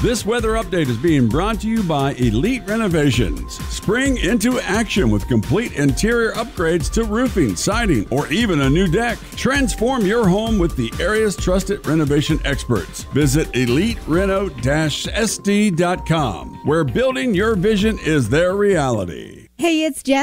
This weather update is being brought to you by Elite Renovations. Spring into action with complete interior upgrades to roofing, siding, or even a new deck. Transform your home with the area's trusted renovation experts. Visit EliteReno-SD.com, where building your vision is their reality. Hey, it's Jess.